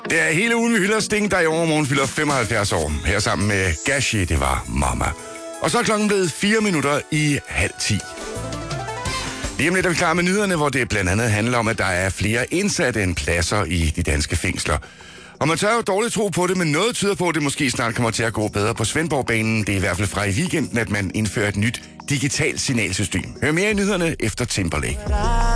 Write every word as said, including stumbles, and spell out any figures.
Det er hele ugen, vi hylder Sting, der i overmorgen fylder femoghalvfjerds år. Her sammen med Gashi, det var Mama. Og så er klokken blevet fire minutter i halv ti. Lige om lidt er vi klar med nyhederne, hvor det blandt andet handler om, at der er flere indsatte end pladser i de danske fængsler. Og man tør jo dårligt tro på det, men noget tyder på, at det måske snart kommer til at gå bedre på Svendborgbanen. Det er i hvert fald fra i weekenden, at man indfører et nyt digitalt signalsystem. Hør mere i nyhederne efter Timberlake.